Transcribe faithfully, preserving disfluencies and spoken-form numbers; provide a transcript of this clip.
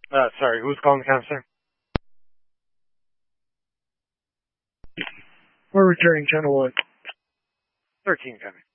Uh, sorry, who's calling the counselor? We're returning channel one. thirteen coming.